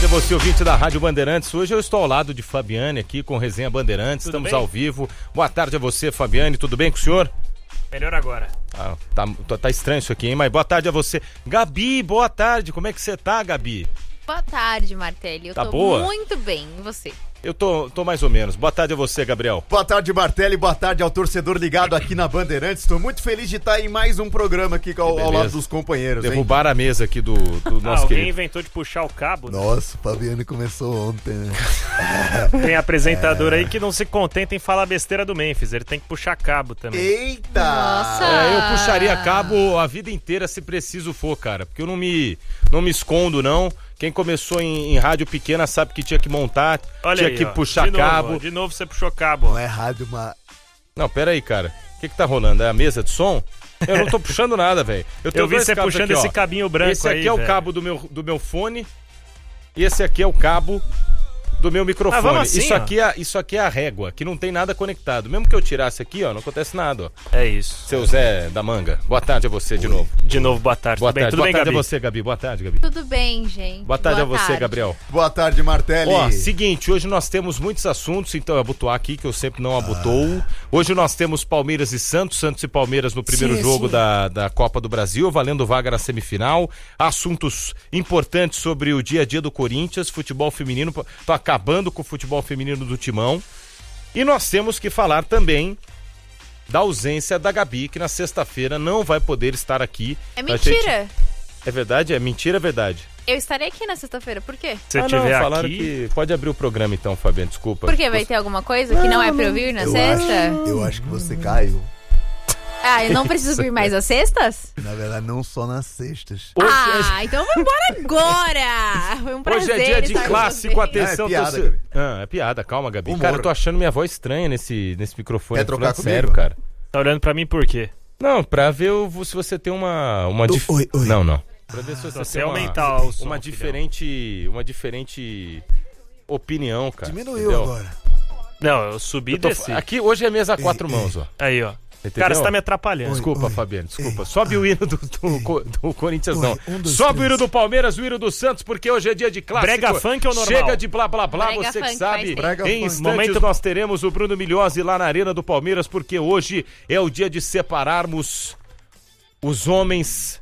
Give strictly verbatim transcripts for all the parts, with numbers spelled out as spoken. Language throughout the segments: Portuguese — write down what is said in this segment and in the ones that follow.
tarde a você, ouvinte da Rádio Bandeirantes. Hoje eu estou ao lado de Fabiane aqui com Resenha Bandeirantes. Tudo Estamos bem? Ao vivo. Boa tarde a você, Fabiane. Tudo bem com o senhor? Melhor agora. Ah, tá, tá estranho isso aqui, hein? Mas boa tarde a você. Gabi, boa tarde. Como é que você tá, Gabi? Boa tarde, Martelli. Eu tá tô boa? muito bem. E você? Eu tô, tô mais ou menos. Boa tarde a você, Gabriel. Boa tarde, Martelli. Boa tarde ao torcedor ligado aqui na Bandeirantes. Estou muito feliz de estar em mais um programa aqui ao, ao lado dos companheiros. Derrubaram a mesa aqui do, do ah, nosso alguém querido. inventou de puxar o cabo, né? Nossa, o Fabiano começou ontem, né? Tem apresentador é... aí que não se contenta em falar besteira do Memphis. Ele tem que puxar cabo também. Eita! Nossa! É, eu puxaria cabo a vida inteira se preciso for, cara. Porque eu não me, não me escondo, não. Quem começou em, em rádio pequena sabe que tinha que montar, Olha tinha aí, que ó, puxar de novo, cabo. Ó, de novo você puxou cabo. Não é rádio, mas... Não, pera aí, cara. O que que tá rolando? É a mesa de som? Eu não tô puxando nada, velho. Eu, eu vi você puxando aqui, esse ó. cabinho branco Esse aqui aí, é o véio. cabo do meu, do meu fone e esse aqui é o cabo do meu microfone. Ah, vamos assim, isso, ó. aqui é, isso aqui é a régua, que não tem nada conectado. Mesmo que eu tirasse aqui, ó, não acontece nada, ó. É isso. Seu Zé da Manga. Boa tarde a você de novo. De novo, boa tarde. Boa Tudo bem, tarde, Tudo boa bem, tarde Gabi? a você, Gabi. Boa tarde, Gabi. Tudo bem, gente. Boa tarde Boa a você, tarde. Gabriel. Boa tarde, Martelli. Ó, seguinte, hoje nós temos muitos assuntos, então eu abotoar aqui, que eu sempre não abotou. Ah. Hoje nós temos Palmeiras e Santos, Santos e Palmeiras no primeiro sim, jogo sim. Da, da Copa do Brasil, valendo vaga na semifinal. Assuntos importantes sobre o dia a dia do Corinthians, futebol feminino, tô acabando com o futebol feminino do Timão. E nós temos que falar também da ausência da Gabi, que na sexta-feira não vai poder estar aqui. É mentira. Gente... É verdade? É mentira, é verdade. Eu estarei aqui na sexta-feira, por quê? Se ah, tiver não, falaram aqui... que pode abrir o programa então, Fabiano, desculpa. Por quê? Vai ter alguma coisa que não, não é pra eu vir na eu sexta? Acho, eu acho que você caiu. Ah, eu não preciso vir mais às sextas? Na verdade, não só nas sextas. Hoje ah, é... então vamos embora agora! Foi um prazer. Hoje é dia de clássico, atenção. É, é piada, torce... Gabi. Ah, é piada, calma, Gabi. Humor. Cara, eu tô achando minha voz estranha nesse, nesse microfone. Quer trocar comigo? Sério, cara. Tá olhando pra mim por quê? Não, pra ver o, se você tem uma... uma Do, dif... oi, oi. Não, não. Pra ver se você, você tem aumentar uma, o som, uma diferente, uma diferente opinião, cara. Diminuiu entendeu? agora. Não, eu subi Eu tô... e desci. Aqui hoje é mesa a quatro ei, mãos, ó. Aí, ó. Entendeu? Cara, você tá me atrapalhando. Desculpa, oi, Fabiano, desculpa. ei, Sobe ah, o hino do, do, do Corinthians, oi, não. um, dois, Sobe três. o hino do Palmeiras, o hino do Santos, porque hoje é dia de clássico. Brega funk ou normal? Chega de blá blá blá, Brega você que funk, sabe. Brega Em funk. instantes Momento... nós teremos o Bruno Milhozzi lá na Arena do Palmeiras, porque hoje é o dia de separarmos os homens...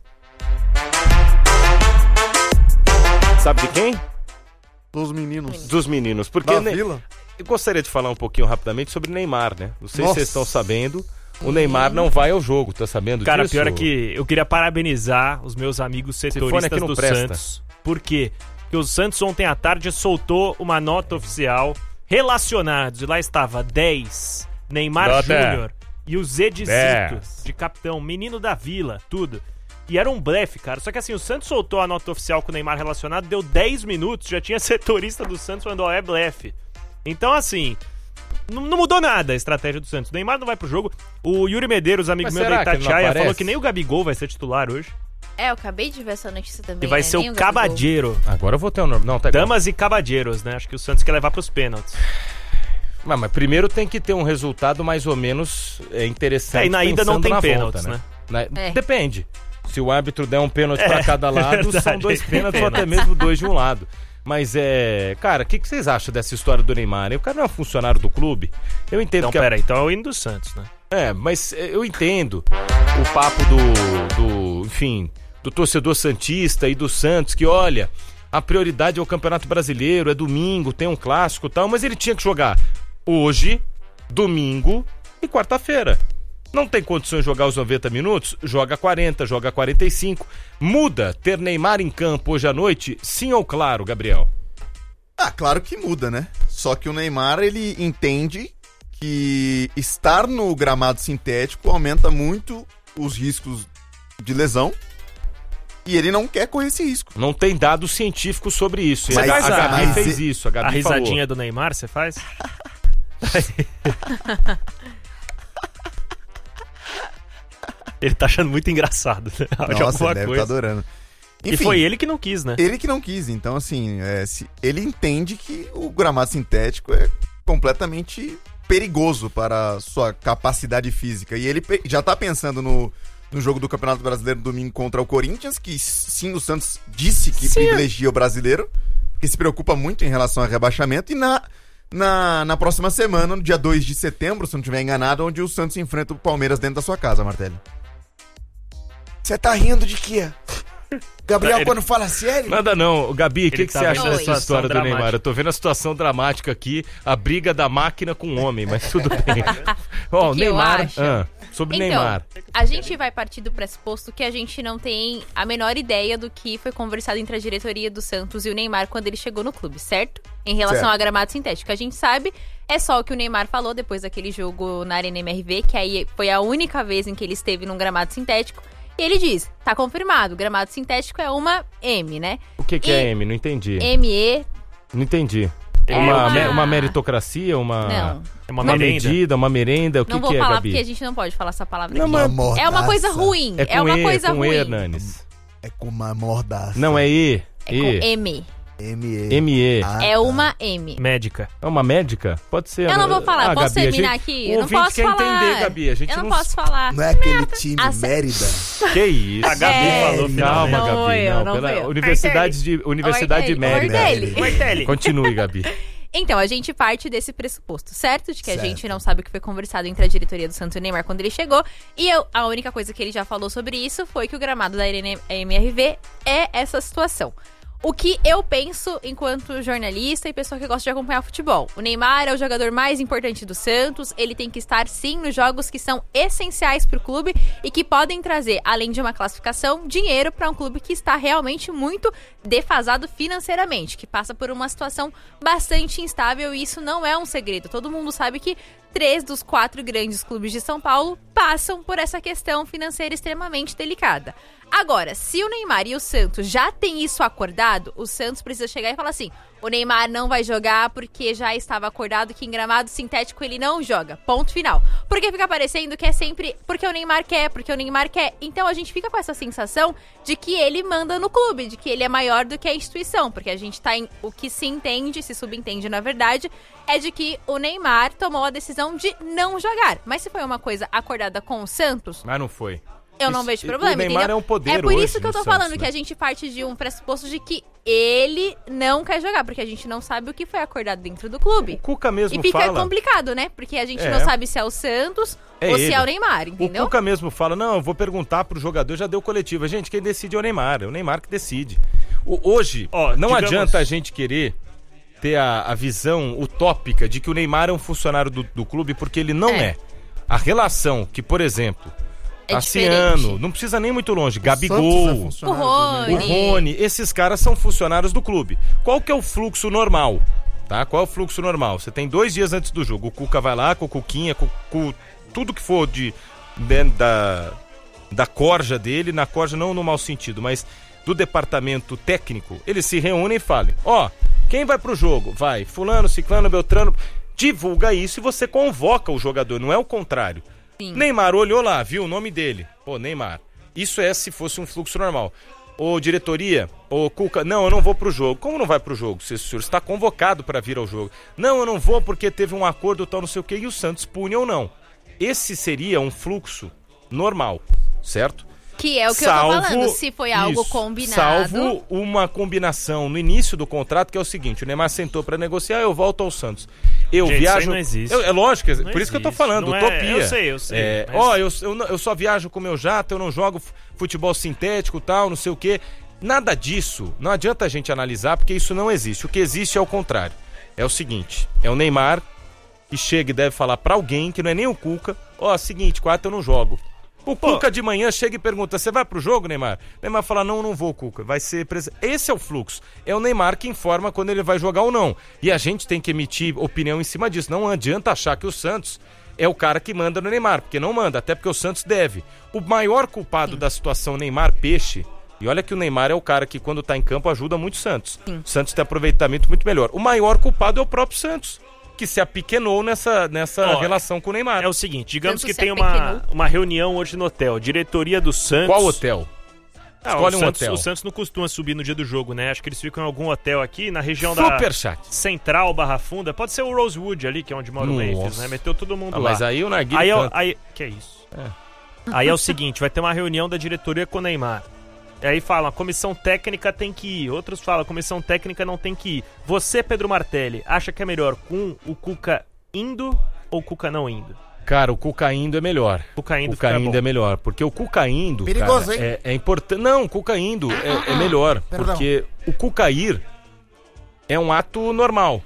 Sabe de quem? Dos meninos. Dos meninos. Porque Da ne... Vila? eu gostaria de falar um pouquinho rapidamente sobre Neymar, né? Não sei Nossa. se vocês estão sabendo, o Neymar não vai ao jogo, tá sabendo Cara, disso? pior é que eu queria parabenizar os meus amigos for, né, setoristas que não do presta. Santos. Por quê? Porque o Santos ontem à tarde soltou uma nota oficial relacionados, e lá estava dez, Neymar Nota. Júnior e o Zedizito, dez. de capitão, menino da Vila, tudo. E era um blefe, cara. Só que assim, o Santos soltou a nota oficial com o Neymar relacionado, deu dez minutos, já tinha setorista do Santos falando, ó, é blefe. Então, assim, não, não mudou nada a estratégia do Santos. O Neymar não vai pro jogo. O Yuri Medeiros, amigo Mas meu da será que ele não Itatiaia, aparece? falou que nem o Gabigol vai ser titular hoje. É, eu acabei de ver essa notícia também. E vai né? ser Nem o Gabigol. Cabadeiro. Agora eu vou ter um nome. Não, tá igual. Damas e Cabadeiros, né? Acho que o Santos quer levar pros pênaltis. Mas, mas primeiro tem que ter um resultado mais ou menos é, interessante. É, e na ida não pensando tem na pênaltis, volta, né? Na- É. Depende. Se o árbitro der um pênalti É, pra cada lado, verdade, são dois tem pênaltis ou até pênaltis. mesmo dois de um lado. Mas é... Cara, o que, que vocês acham dessa história do Neymar? O cara não é um funcionário do clube? Eu entendo Então, que... a- pera aí, então é o hino do Santos, né? É, mas é, eu entendo o papo do, do, enfim, do torcedor santista e do Santos, que olha, a prioridade é o Campeonato Brasileiro, é domingo, tem um clássico e tal, mas ele tinha que jogar hoje, domingo e quarta-feira. Não tem condições de jogar os noventa minutos? Joga quarenta, joga quarenta e cinco. Muda ter Neymar em campo hoje à noite? Sim ou claro, Gabriel? Ah, claro que muda, né? Só que o Neymar, ele entende que estar no gramado sintético aumenta muito os riscos de lesão e ele não quer correr esse risco. Não tem dados científicos sobre isso. Mas a, faz a a- Gabi mas fez e- isso, a Gabi A risadinha falou. do Neymar, você faz? Ele tá achando muito engraçado, né? De Nossa, alguma ele deve coisa. estar adorando. E foi ele que não quis, né? Ele que não quis, então assim, é, se, ele entende que o gramado sintético é completamente perigoso para a sua capacidade física. E ele pe- já tá pensando no, no jogo do Campeonato Brasileiro domingo contra o Corinthians, que sim, o Santos disse que Sim. privilegia o brasileiro. que se preocupa muito em relação ao rebaixamento. E na, na, na próxima semana, no dia dois de setembro, se não estiver enganado, onde o Santos enfrenta o Palmeiras dentro da sua casa, Martelli. Você tá rindo de quê? Gabriel, Ele- quando fala sério... Nada não. Gabi, o que, Ele que tá você vendo acha a dessa situação história do dramática. Neymar? Eu tô vendo a situação dramática aqui, a briga da máquina com o homem, mas tudo bem. Ó, o O que eu Neymar... acho? Ah, sobre Então, Neymar. a gente vai partir do pressuposto que a gente não tem a menor ideia do que foi conversado entre a diretoria do Santos e o Neymar quando ele chegou no clube, certo? Em relação Certo. ao gramado sintético. O que a gente sabe é só o que o Neymar falou depois daquele jogo na Arena M R V, que aí foi a única vez em que ele esteve num gramado sintético. E ele diz, tá confirmado, o gramado sintético é uma M, né? O que, que E- é M? Não entendi. M E... Não entendi. É uma, uma- me- uma meritocracia, uma... Não, É uma Uma merenda. medida, uma merenda, o que, não vou que é, falar Gabi? porque a gente não pode falar essa palavra Não, aqui. mas- Mordaça. É uma coisa ruim, É com é uma E, coisa com ruim. E, Hernanes. É com uma mordaça. Não, é E. É E. com M. M E. M E. Ah, É tá. uma M. Médica. É uma médica? Pode ser. Eu não vou falar, Ah, posso Gabi, a terminar gente- aqui? O Eu não ouvinte posso quer falar. entender, Gabi. A gente Eu não, não posso falar. Não é aquele time A- Mérida? Que isso? A Gabi É, falou Calma, finalmente. Não Gabi. foi eu, não, não pela foi eu. Universidade de, Universidade de Ordelli, Mérida. Ordelli. Martelli. Continue, Gabi. Então, a gente parte desse pressuposto, certo? De que a Certo. gente não sabe o que foi conversado entre a diretoria do Santos e o Neymar quando ele chegou. E eu- a única coisa que ele já falou sobre isso foi que o gramado da Arena M R V é essa situação. O que eu penso enquanto jornalista e pessoa que gosta de acompanhar futebol. O Neymar é o jogador mais importante do Santos, ele tem que estar sim nos jogos que são essenciais para o clube e que podem trazer, além de uma classificação, dinheiro para um clube que está realmente muito defasado financeiramente, que passa por uma situação bastante instável e isso não é um segredo. Todo mundo sabe que três dos quatro grandes clubes de São Paulo passam por essa questão financeira extremamente delicada. Agora, se o Neymar e o Santos já têm isso acordado, o Santos precisa chegar e falar assim, o Neymar não vai jogar porque já estava acordado que em gramado sintético ele não joga. Ponto final. Porque fica parecendo que é sempre porque o Neymar quer, porque o Neymar quer. Então a gente fica com essa sensação de que ele manda no clube, de que ele é maior do que a instituição. Porque a gente tá em... O que se entende, se subentende na verdade, é de que o Neymar tomou a decisão de não jogar. Mas se foi uma coisa acordada com o Santos... Mas não foi. Eu não Isso- vejo o problema, Neymar entendeu? é um poder É por hoje isso que eu no tô Santos, falando né? que a gente parte de um pressuposto de que ele não quer jogar, porque a gente não sabe o que foi acordado dentro do clube. O Cuca mesmo E fica fala... complicado, né? Porque a gente É. não sabe se é o Santos É ou ele. se é o Neymar, O entendeu? Cuca mesmo fala, não, eu vou perguntar pro jogador, já deu coletiva. Gente, quem decide é o Neymar, é o Neymar que decide. O- hoje, Ó, não digamos- adianta a gente querer ter a, a visão utópica de que o Neymar é um funcionário do, do clube, porque ele não é. É. A relação que, por exemplo, É Tassiano, diferente. não precisa nem muito longe, Santos é Gabigol, funcionário O do Rony. o Neymar. Rony, esses caras são funcionários do clube. Qual que é o fluxo normal? Tá? Qual é o fluxo normal? Você tem dois dias antes do jogo, o Cuca vai lá com o Cuquinha, com, com tudo que for de, de- da, da corja dele, na corja não no mau sentido, mas do departamento técnico, eles se reúnem e falam, ó, quem vai pro jogo? Vai, fulano, ciclano, beltrano, divulga isso e você convoca o jogador, não é o contrário. Sim. Neymar olhou lá, viu o nome dele. Pô, Neymar. Isso é se fosse um fluxo normal. Ô, diretoria, ô, Cuca, não, eu não vou pro jogo. Como não vai pro jogo? Se o senhor está convocado para vir ao jogo. Não, eu não vou porque teve um acordo tal, não sei o quê, e o Santos pune ou não. Esse seria um fluxo normal, certo? Que é o que eu tô falando, se foi algo isso, combinado. Salvo uma combinação no início do contrato, que é o seguinte, o Neymar sentou para negociar, eu volto ao Santos. Eu Gente, viajo... isso aí não existe. Eu- é lógico, Não por isso que eu tô existe, falando, não é- utopia. eu sei, eu sei, É, mas- Ó, eu, eu, não- eu só viajo com o meu jato, eu não jogo f- futebol sintético e tal, não sei o quê. Nada disso, não adianta a gente analisar, porque isso não existe. O que existe é o contrário. É o seguinte, é o Neymar que chega e deve falar pra alguém, que não é nem o Cuca, ó, seguinte, quarta eu não jogo. O Cuca de manhã chega e pergunta, você vai pro jogo, Neymar? Neymar fala, não, não vou, Cuca, vai ser... Pres... Esse é o fluxo. É o Neymar que informa quando ele vai jogar ou não. E a gente tem que emitir opinião em cima disso. Não adianta achar que o Santos é o cara que manda no Neymar, porque não manda, até porque o Santos deve. O maior culpado da situação Neymar-Peixe, e olha que o Neymar é o cara que quando tá em campo ajuda muito o Santos. Sim. O Santos tem aproveitamento muito melhor. O maior culpado é o próprio Santos, que se apequenou nessa, nessa Ó, relação com o Neymar. É o seguinte, digamos Santos que se tem uma, apequenou. uma reunião hoje no hotel, diretoria do Santos... Qual hotel? Ah, Escolhe o um Santos, hotel. O Santos não costuma subir no dia do jogo, né? Acho que eles ficam em algum hotel aqui na região da Superchat. Central Barra Funda. Pode ser o Rosewood ali, que é onde mora o Nossa. Memphis, né? Meteu todo mundo Ah, lá. mas aí o Narguilha Aí, é o- canta. aí, que é isso? Aí é o seguinte, vai ter uma reunião da diretoria com o Neymar. Aí falam, a comissão técnica tem que ir. Outros falam, a comissão técnica não tem que ir. Você, Pedro Martelli, acha que é melhor com o Cuca indo ou o Cuca não indo? Cara, o Cuca indo é melhor. Cuca indo, Cuca indo é melhor. Porque o Cuca indo, Perigoso, cara, hein? é, é importante... Não, o Cuca indo é, é melhor. Perdão. Porque o Cuca ir é um ato normal.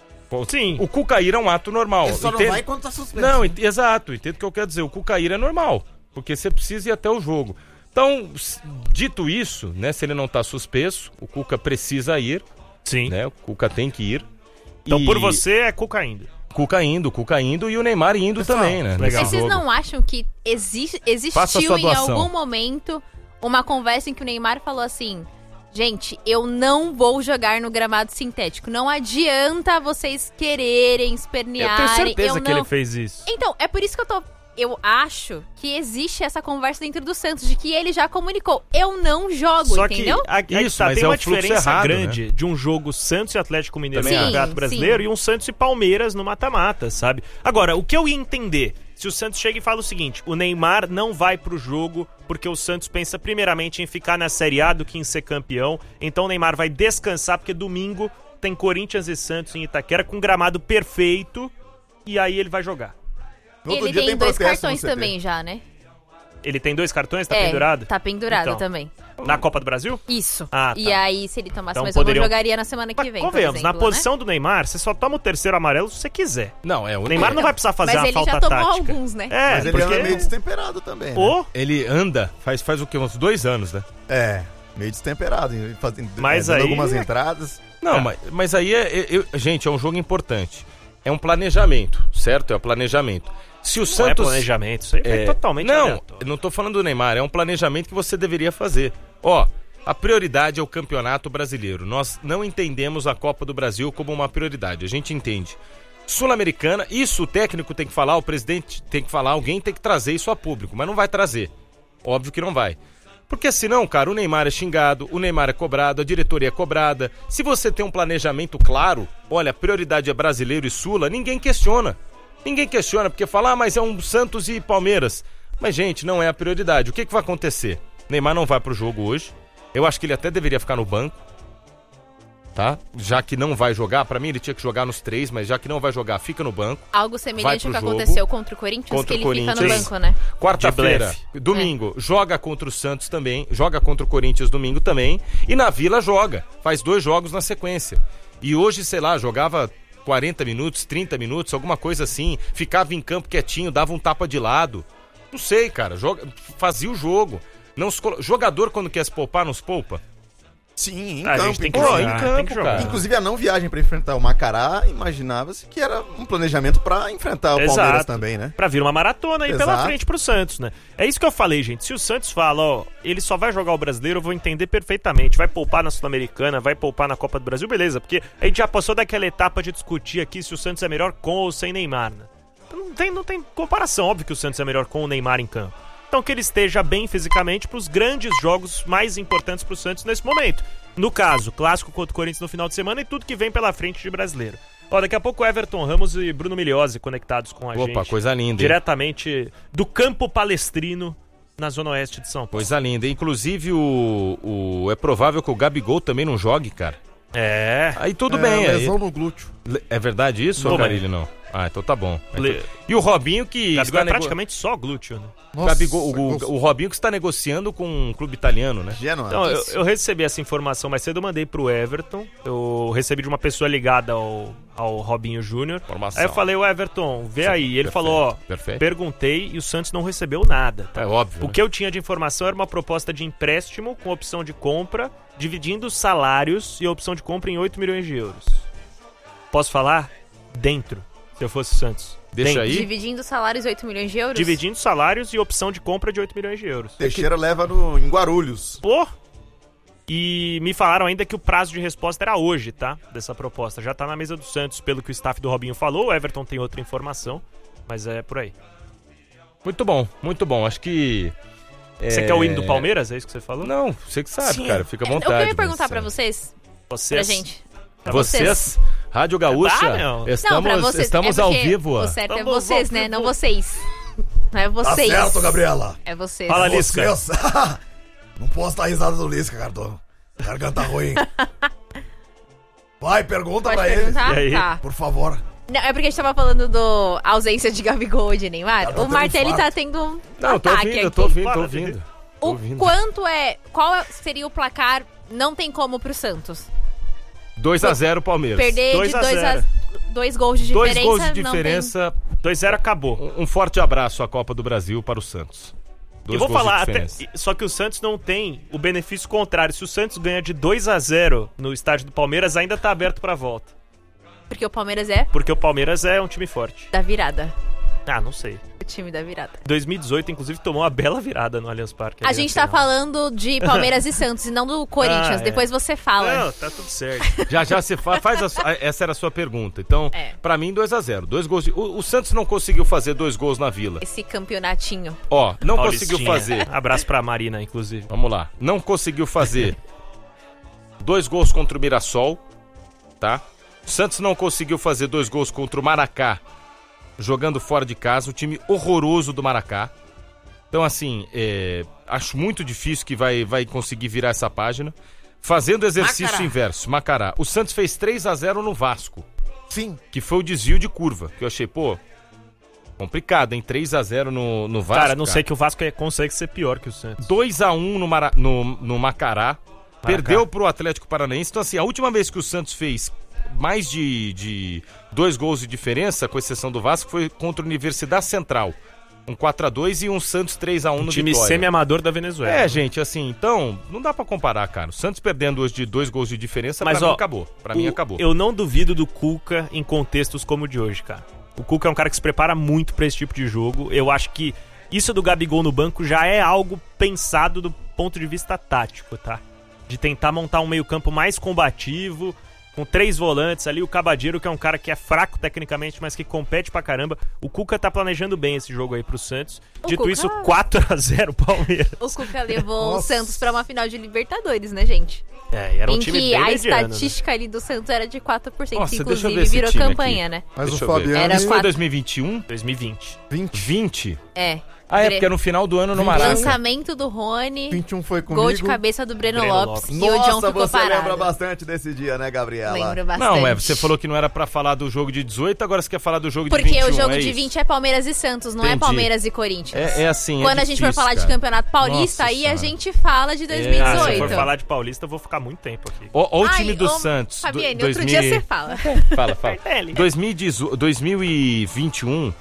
Sim. O Cuca ir é um ato normal. Ele só não Entende? vai quando tá suspenso. Não, ent- exato. Entendo o que eu quero dizer. O Cuca ir é normal. Porque você precisa ir até o jogo. Então, s- dito isso, né? Se ele não tá suspenso, o Cuca precisa ir, Sim. né? O Cuca tem que ir. Então, E- por você, é Cuca indo. Cuca indo, Cuca indo e o Neymar indo Pessoal, também, né? legal. nesse Mas vocês jogo. não acham que exi- Faça a existiu sua em doação. algum momento uma conversa em que o Neymar falou assim: gente, eu não vou jogar no gramado sintético. Não adianta vocês quererem Eu espernearem. tenho certeza eu que não... ele fez isso. Então, é por isso que eu tô. Eu acho que existe essa conversa dentro do Santos, de que ele já comunicou. Eu não jogo, Só entendeu? que a, Isso, tá, mas tem é uma um fluxo diferença errado, grande de um jogo Santos e Atlético Mineiro no Também acho. Campeonato Sim, Brasileiro sim. e um Santos e Palmeiras no mata-mata, sabe? Agora, o que eu ia entender, se o Santos chega e fala o seguinte, o Neymar não vai pro jogo porque o Santos pensa primeiramente em ficar na Série A do que em ser campeão, então o Neymar vai descansar porque domingo tem Corinthians e Santos em Itaquera com gramado perfeito e aí ele vai jogar. No outro Ele dia tem dois protesto cartões no C T. também já, né? Ele tem dois cartões, tá é, pendurado? Tá pendurado Então. também. Na Copa do Brasil? Isso. Ah, E tá. aí, se ele tomasse Então mais poderiam- um, eu jogaria na semana que Mas vem. por convenhamos, na exemplo, posição do Neymar, você só toma o terceiro amarelo se você quiser. Não, é o O Neymar não vai precisar fazer Mas uma ele falta já tomou tática. alguns, né? É, Mas ele porque... anda meio destemperado também, né? Ô, Ele anda faz, faz o quê? Uns dois anos, né? É, meio destemperado, fazendo, Mas é, dando aí- algumas entradas. Não, É. mas, mas aí, é, é- eu- gente, é um jogo importante. É um planejamento, certo? É um planejamento. Se o não Santos... é planejamento, isso aí foi É, totalmente Não, aleatório. eu não tô falando do Neymar, é um planejamento que você deveria fazer. Ó, a prioridade é o Campeonato Brasileiro. Nós não entendemos a Copa do Brasil como uma prioridade, a gente entende. Sul-Americana, isso o técnico tem que falar, o presidente tem que falar, alguém tem que trazer isso a público, mas não vai trazer. Óbvio que não vai. Porque senão, cara, o Neymar é xingado, o Neymar é cobrado, a diretoria é cobrada. Se você tem um planejamento claro, olha, a prioridade é brasileiro e Sula, ninguém questiona. Ninguém questiona, porque fala, ah, mas é um Santos e Palmeiras. Mas, gente, não é a prioridade. O que, que vai acontecer? Neymar não vai pro jogo hoje. Eu acho que ele até deveria ficar no banco. Tá? Já que não vai jogar, pra mim ele tinha que jogar nos três, mas já que não vai jogar, fica no banco. Algo Vai semelhante pro ao que jogo. aconteceu contra o Corinthians, Contra que o ele fica no Corinthians. banco, né? Quarta-feira, blefe. domingo, joga contra o Santos também, joga contra o Corinthians domingo também, e na Vila joga, faz dois jogos na sequência. E hoje, sei lá, jogava quarenta minutos, trinta minutos, alguma coisa assim, ficava em campo quietinho, dava um tapa de lado. Não sei, cara, joga, fazia o jogo. Não se colo- Jogador, quando quer se poupar, não se poupa? Sim, em Ah, a campo. gente tem que Pô, jogar, em campo, tem que jogar. cara. Inclusive a não viagem pra enfrentar o Macará, imaginava-se que era um planejamento pra enfrentar o Palmeiras Exato. também, né? Pra vir uma maratona aí pela Exato. frente pro Santos, né? É isso que eu falei, gente. Se o Santos fala, ó, ele só vai jogar o brasileiro, eu vou entender perfeitamente. Vai poupar na Sul-Americana, vai poupar na Copa do Brasil, beleza. Porque a gente já passou daquela etapa de discutir aqui se o Santos é melhor com ou sem Neymar, né? Então não tem, não tem comparação. Óbvio que o Santos é melhor com o Neymar em campo. Então que ele esteja bem fisicamente pros grandes jogos mais importantes pro Santos nesse momento. No caso, clássico contra o Corinthians no final de semana e tudo que vem pela frente de brasileiro. Ó, daqui a pouco Everton Ramos e Bruno Miliose conectados com a gente. Opa, coisa linda, hein? Diretamente do campo palestrino na zona oeste de São Paulo. Coisa linda. Inclusive, o, o, é provável que o Gabigol também não jogue, cara. É. Aí tudo É, bem. Aí, lesão no glúteo. é verdade isso, Não, ou mas- Carilho, não? Ah, então tá bom. Le- E o Robinho que Gabigol está é nego- praticamente só glúteo, né? o, Gabigol- o, o Robinho que está negociando com um clube italiano, né? Genoa. Então, eu, Isso. eu recebi essa informação mais cedo, eu mandei pro Everton. Eu recebi de uma pessoa ligada ao, ao Robinho Júnior. Informação. Aí eu falei, o Everton, vê aí. Ele Perfeito, falou, ó, perfeito. perguntei e o Santos não recebeu nada. Tá? É óbvio. O né? que eu tinha de informação era uma proposta de empréstimo com opção de compra, dividindo os salários e a opção de compra em oito milhões de euros. Posso falar? Dentro, se eu fosse o Santos. Deixa Dentro. aí. Dividindo salários, oito milhões de euros? Dividindo salários e opção de compra de oito milhões de euros. Teixeira leva no, em Guarulhos. Pô! E me falaram ainda que o prazo de resposta era hoje, tá? Dessa proposta. Já tá na mesa do Santos, pelo que o staff do Robinho falou. O Everton tem outra informação, mas é por aí. Muito bom, muito bom. Acho que... Você é... quer o hino do Palmeiras? É isso que você falou? Não, você que sabe, Sim. cara. Fica à É, o vontade. que eu ia perguntar mas, pra é, vocês, Vocês... pra gente. Pra Vocês, Rádio Gaúcha, Ah, não. estamos, não, pra vocês. estamos é ao porque vivo. O certo é Estamos vocês, ao né? vivo. Não vocês. Não é Tá vocês. certo, Gabriela. É vocês. Fala, Lisca. Vocês. Não posso dar risada do Lisca, cara. Tô... Garganta ruim. Vai, pergunta Pode pra perguntar? ele. aí? Tá. Por favor. Não, é porque a gente tava falando do ausência de Gabigol e de Neymar. Ela tá O tendo Martelli infarto. tá tendo um Não, eu tô ataque ouvindo, eu aqui. tô ouvindo, tô Para de ouvindo. rir. Tô O ouvindo. quanto é... Qual seria o placar? Não tem como pro Santos. dois a zero Palmeiras. Perder dois de a dois a zero. dois gols de Dois diferença. gols de não diferença. dois a zero acabou. Um, um forte abraço à Copa do Brasil para o Santos. E Dois vou gols de falar, até, diferença. só que o Santos não tem o benefício contrário. Se o Santos ganha de dois a zero no estádio do Palmeiras, ainda tá aberto pra volta. tem. Porque o Palmeiras é Porque o Palmeiras é um time forte. da virada. Ah, não sei. O time da virada. dois mil e dezoito, inclusive, tomou uma bela virada no Allianz Parque. A ali gente na tá final. falando de Palmeiras e Santos e não do Corinthians. Ah, é. Depois você fala. Não, tá tudo certo. Já já você fa- faz a su- a- essa era a sua pergunta. Então, É. pra mim dois a zero. Dois gols de- o, o Santos não conseguiu fazer dois gols na Vila. Esse campeonatinho. Ó, não Paulistinha. conseguiu fazer. Abraço pra Marina, inclusive. Vamos lá. Não conseguiu fazer dois gols contra o Mirassol, tá? O Santos não conseguiu fazer dois gols contra o Maracá, jogando fora de casa, um time horroroso do Maracá. Então, assim, é, acho muito difícil que vai, vai conseguir virar essa página. Fazendo exercício Macará. inverso, Macará. O Santos fez três a zero no Vasco, Sim. que foi o desvio de curva, que eu achei, pô, complicado, hein? três a zero no, no Vasco. Cara, não sei que o Vasco é- consegue ser pior que o Santos. dois a um no, Mara- no, no Macará. Perdeu pro Atlético Paranaense. Então, assim, a última vez que o Santos fez mais de, de dois gols de diferença, com exceção do Vasco, foi contra a Universidade Central. Um quatro a dois e um Santos três a um no Time Vitória. semi-amador da Venezuela. É, gente, assim, então, não dá pra comparar, cara. O Santos perdendo hoje de dois gols de diferença, Mas, pra mim ó, acabou. Pra O- mim acabou. Eu não duvido do Cuca em contextos como o de hoje, cara. O Cuca é um cara que se prepara muito pra esse tipo de jogo. Eu acho que isso do Gabigol no banco já é algo pensado do ponto de vista tático, tá? De tentar montar um meio-campo mais combativo, com três volantes ali, o Cabadeiro, que é um cara que é fraco tecnicamente, mas que compete pra caramba. O Cuca tá planejando bem esse jogo aí pro Santos. O Dito Cuca- isso, quatro a zero Palmeiras. O Cuca levou o Nossa. Santos pra uma final de Libertadores, né, gente? É, era um em time que bem a mediano, né? estatística ali do Santos era de quatro por cento. Nossa, deixa eu inclusive, ver esse virou time campanha, aqui. né? Mas Deixa o eu ver. Fabiano... Era Isso foi quatro. dois mil e vinte e um? dois mil e vinte. vinte. vinte? É. Ah, é, Bre- porque era no final do ano no Maraca. Lançamento do Rony, vinte e um foi comigo. gol de cabeça do Breno, Breno Lopes, Lopes. e o John Nossa, ficou você lembra parado. bastante desse dia, né, Gabriela? Lembro bastante. Não, é, você falou que não era pra falar do jogo de dezoito, agora você quer falar do jogo de Porque vinte e um, o jogo é de isso? vinte é Palmeiras e Santos, não Entendi. é Palmeiras e Corinthians. É, é assim, é Quando a gente for difícil, falar de cara. Campeonato Paulista, Nossa aí a Senhora. gente fala de dois mil e Ah, se dezoito. for falar de Paulista, eu vou ficar muito tempo aqui. Ó, ó o Ai, time do ô, Santos. Fabiane, do- outro dois dia mil você fala. Fala, fala. Martelli. dois mil e dezoito dois mil e vinte e um,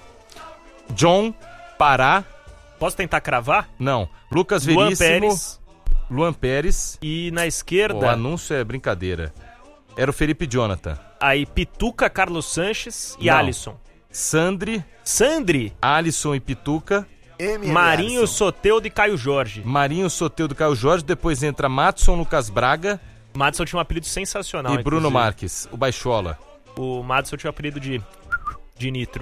John, Pará, Posso tentar cravar? não, Lucas Luan Veríssimo, Pérez. Luan Pérez, E na o esquerda, anúncio é brincadeira, era o Felipe Jonathan, aí Pituca, Carlos Sanches e Não. Alisson. Sandri, Sandri, Alisson e Pituca, M L Marinho, Alisson. Soteudo e Caio Jorge. Marinho, Soteldo, Caio Jorge, depois entra Matson, Lucas Braga Madison tinha um apelido sensacional. e Bruno inclusive. Marques, o Baixola. O Madison tinha um apelido de, de Nitro.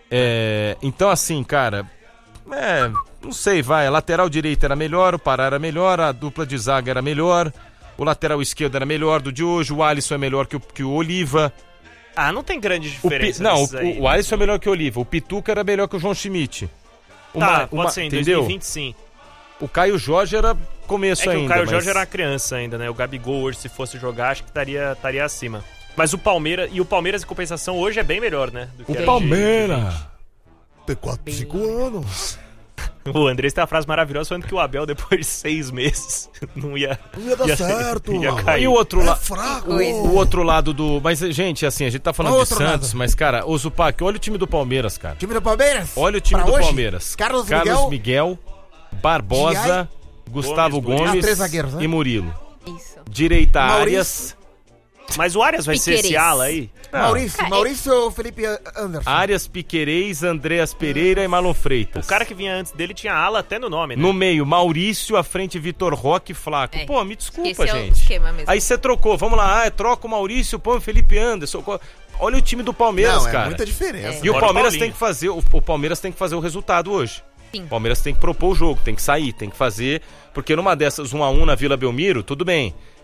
É, então assim, cara, é, não sei, vai, a lateral direita era melhor, o Pará era melhor, a dupla de zaga era melhor, o lateral esquerdo era melhor do de hoje, o Alisson é melhor que o, que o Oliva. Ah, não tem grande O Pi- diferença. não, nesses aí. o, o Alisson é melhor que o Oliva, o Pituca era melhor que o João Schmidt. O Tá, Ma- pode o Ma- ser, em entendeu? dois mil e vinte sim. O Caio Jorge era começo É que ainda. o Caio mas- Jorge era uma criança ainda, né? O Gabigol hoje, se fosse jogar, acho que estaria, estaria acima. Mas o Palmeiras, e o Palmeiras em compensação hoje é bem melhor, né? Do que O era de- Palmeiras. Tem quatro, cinco anos. O Andrés tem uma frase maravilhosa falando que o Abel, depois de seis meses, não ia, Não ia dar ia- certo. ia cair. E o outro É lado. fraco. O outro lado do. Mas, gente, assim, a gente tá falando O de outro Santos, lado. mas, cara, o Zupac, olha o time do Palmeiras, cara. Time do Palmeiras. Olha o time Pra do hoje, Palmeiras. Carlos, Carlos Miguel. Miguel, Barbosa, Gustavo Gomes, Gomes, Ah, três zagueiros, né? e Murilo. Isso. Direita, Maurício. Arias. Mas o Arias vai ser esse Piquerez. ala aí? Maurício, Cara, Maurício Felipe Anderson. Arias, Piquerez, Andreas Pereira e Marlon Freitas. O cara que vinha antes dele tinha ala até no nome, né? No meio, Maurício, à frente, Vitor Roque e Flaco. É. Pô, me desculpa, Esse é o gente. esquema mesmo. Aí você trocou, vamos lá, ah, troca o Maurício, põe o Felipe Anderson. co- Olha o time do Palmeiras, Não, é cara. muita diferença. E o Fora o Palmeiras Paulinho. tem que fazer, o, o Palmeiras tem que fazer o resultado hoje. Sim. O Palmeiras tem que propor o jogo, tem que sair, tem que fazer, porque numa dessas um a um na Vila Belmiro, tudo bem.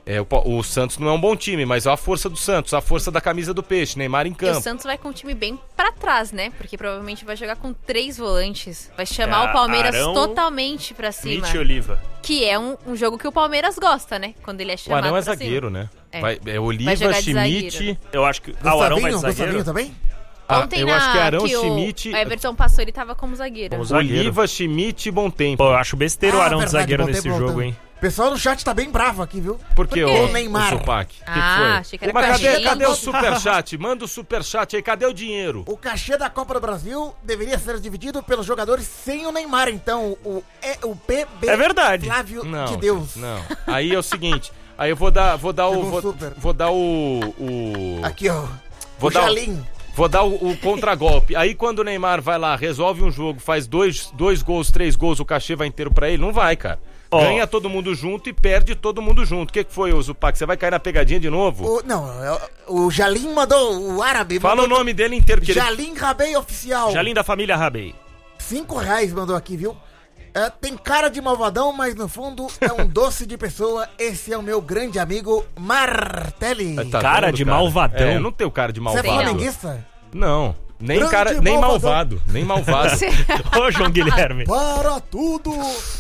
É, o, o Santos não é um bom time, mas olha a força do Santos, a força da camisa do Peixe, Neymar em E o campo. Santos vai com um time bem pra trás, né? Porque provavelmente vai jogar com três volantes. Vai chamar É, o Palmeiras Arão, totalmente pra cima. Mitch e Oliva. Que é um, um jogo que o Palmeiras gosta, né? Quando ele é O chamado Arão é pra zagueiro, cima. né? É. Vai, é Oliva, Vai jogar de Schmidt... zagueiro. Eu acho que... Ah, o Arão vai de Gustavinho, zagueiro? Gustavinho também? Ah, Ontem eu na, acho que Arão, que o Schmidt... Everton passou, ele tava como zagueiro. Como zagueiro. Oliva, Schmidt e Bom Tempo. Pô, eu acho besteira o Ah, Arão de verdade, zagueiro botei nesse voltando. jogo, hein? O pessoal no chat tá bem bravo aqui, viu? Por quê, Por quê? ô, O Neymar. ô Supac? O que, Ah, que foi? achei que era Mas cadê, cachê. cadê o superchat? Manda o superchat aí, cadê o dinheiro? O cachê da Copa do Brasil deveria ser dividido pelos jogadores sem o Neymar, então o, e, o P B É verdade. Flávio Não, de Deus. não. Aí é o seguinte, aí eu vou dar, vou dar o... Chegou Vou, super. vou dar o... o Aqui, ó. Vou o dar o- Jalim. Vou dar o, o contragolpe. Aí quando o Neymar vai lá, resolve um jogo, faz dois, dois gols, três gols, o cachê vai inteiro pra ele? Não vai, cara. Ó. Ganha todo mundo junto e perde todo mundo junto. O que, que foi, ô Zupac? Você vai cair na pegadinha de novo? O, não, é o o Jalim mandou, o árabe Fala o mandou... nome dele inteiro. Que ele... Jalim Rabei Oficial. Jalim da família Rabei. Cinco reais mandou aqui, viu? É, tem cara de malvadão, mas no fundo é um doce de pessoa. Esse é o meu grande amigo Martelli. Tá Cara vendo, de malvadão. É, eu não tenho cara de Você é malvado. flamenguista? Não. Nem Grande cara, nem malvadão. malvado. Nem malvado. Ô, João Guilherme. Para tudo!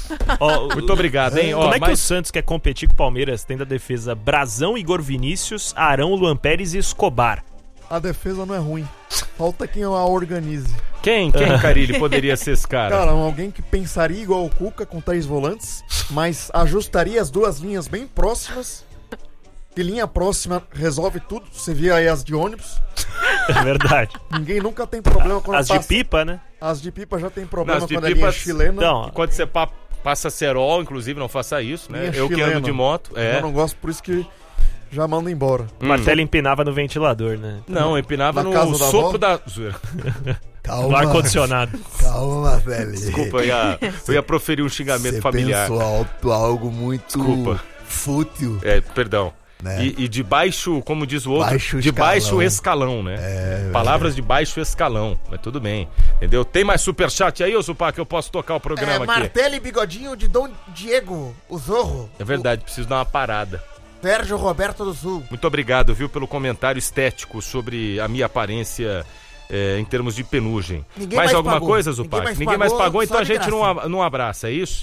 Ó, Muito obrigado, hein? Ó, Como é que mas- o Santos quer competir com o Palmeiras tendo a defesa Brazão, Igor Vinícius, Arão, Luan Pérez e Escobar? A defesa não é ruim. Falta quem a organize. Quem, quem, Carilli, poderia ser esse cara? Cara, alguém que pensaria igual o Cuca com três volantes, mas ajustaria as duas linhas bem próximas. Que linha próxima resolve tudo. Você vê aí as de ônibus. É verdade. Ninguém nunca tem problema quando As de passa. pipa, né? As de pipa já tem problema Não, as de quando pipa- a linha é chilena. Então, Quando você pa- passa cerol, inclusive, não faça isso, né? linha Eu que chilena. ando de moto. É. Eu não gosto, por isso que já manda embora. o martelo empinava no ventilador, né? Não, eu empinava Na no casa da sopro avó? da. Zoeira. No ar-condicionado. Calma, velho. Desculpa, eu ia, eu ia proferir um xingamento Você familiar. pensou alto, algo muito Desculpa. fútil. É, perdão. Né? E, e de baixo, como diz o outro, Baixo de escalão. baixo escalão, né? É, Palavras de baixo escalão, mas tudo bem, entendeu? Tem mais superchat aí, ô Zupac, que eu posso tocar o É, programa aqui? Martelli e Bigodinho de Dom Diego, o Zorro. É verdade, preciso dar uma parada. O Sérgio Roberto do Sul. Muito obrigado, viu, pelo comentário estético sobre a minha aparência é, em termos de penugem. Ninguém mais mais alguma pagou. coisa, Ninguém Zupac? mais Ninguém mais pagou, pagou, então só a de gente não, graça. a- não abraça, é isso?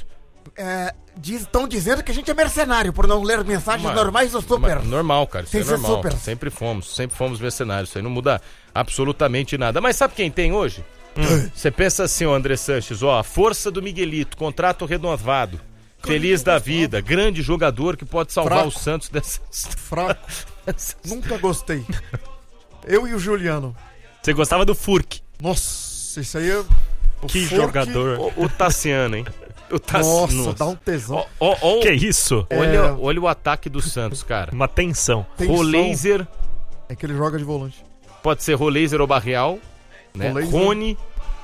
Estão dizendo que a gente é mercenário por não ler mensagens Mas- normais do Super. Mas normal, cara, isso Sem é ser normal. super. Sempre fomos, sempre fomos mercenários, isso aí não muda absolutamente nada. Mas sabe quem tem hoje? Você pensa assim, ó, André Sanches, ó, a força do Miguelito, contrato renovado, feliz da vida, grande jogador que pode salvar Fraco. o Santos dessas... Fraco. Nunca gostei. Eu e o Juliano. Você gostava do Furk. Nossa, isso aí é... o Que Fork- jogador. O, o Tassiano, hein? O Tassiano. Nossa, dá um tesão. Ó, ó, ó, Que isso? olha, É. olha o ataque do Santos, cara. Uma tensão. Tensão. Rolaser, É que ele joga de volante. pode ser Rolaser ou Barreal, né? Rolaser. Rony,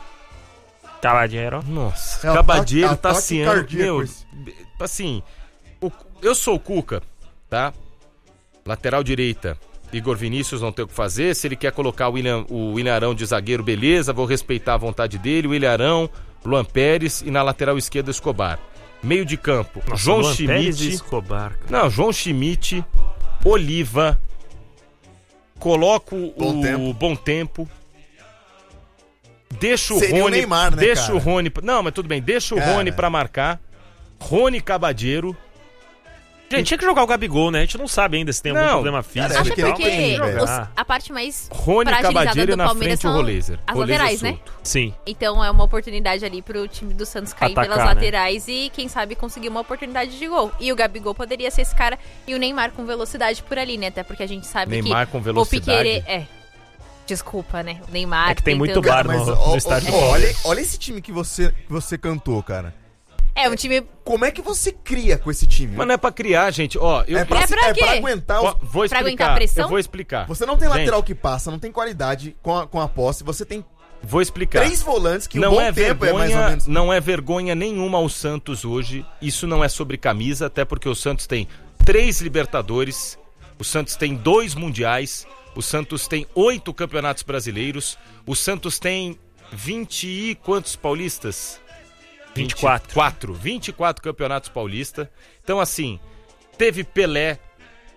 Cavadero. nossa, É Cabadeiro, ataque- ataque Tassiano, cardíaco meu, esse. assim, o- eu sou o Cuca, tá? Lateral direita, Igor Vinícius não tem o que fazer, se ele quer colocar o William, o William Arão de zagueiro, beleza, vou respeitar a vontade dele, o William Arão, Luan Pérez e na lateral esquerda Escobar. Meio de campo, Nossa, João Luan Pérez e Schmidt, Escobar. cara. não, João Schmidt, Oliva, coloco Bom o Tempo. Bom Tempo, deixa o Seria o Rony, Neymar, né, deixa cara? o Rony, não, mas tudo bem, deixa o Cara. Rony pra marcar, Rony Cabadeiro, Gente, tinha que jogar o Gabigol, né? A gente não sabe ainda se tem algum Não, problema físico. cara, Até porque ele porque tem, velho. os- a parte mais Rony fragilizada Cabadeiro do na Palmeiras frente o são Rolaser. as Rolaser laterais, né? solto. Sim. Então é uma oportunidade ali pro time do Santos cair Atacar, pelas né? laterais e, quem sabe, conseguir uma oportunidade de gol. E o Gabigol poderia ser esse cara e o Neymar com velocidade por ali, né? Até porque a gente sabe Neymar que com o velocidade. Piquerez... É. Desculpa, né? O Neymar É que tem muito tentando- bar Mas no, ó, no ó, estádio. ó, olha, olha esse time que você, que você cantou, cara. É, um time... Como é que você cria com esse time? Mas não é pra criar, gente, ó, eu é pra, É pra é quê? pra aguentar os... ó, vou Pra aguentar explicar, a pressão? eu vou explicar. Você não tem Gente, lateral que passa, não tem qualidade com a, com a posse, você tem Vou explicar. três volantes que o não bom é tempo vergonha, é mais ou menos... não é vergonha nenhuma ao Santos hoje. Isso não é sobre camisa, até porque o Santos tem três Libertadores, o Santos tem dois mundiais, o Santos tem oito campeonatos brasileiros, o Santos tem vinte e quantos paulistas? vinte e quatro. vinte e quatro. vinte e quatro campeonatos paulistas. Então, assim, teve Pelé,